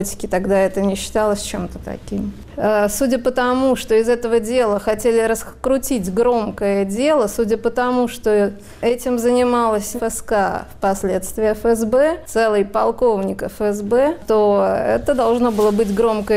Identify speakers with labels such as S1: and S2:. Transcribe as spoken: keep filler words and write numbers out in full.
S1: Тогда это не считалось чем-то таким. Судя по тому, что из этого дела хотели раскрутить громкое дело, судя по тому, что этим занималась ФСК, впоследствии ФСБ, целый полковник ФСБ, то это должно было быть громкое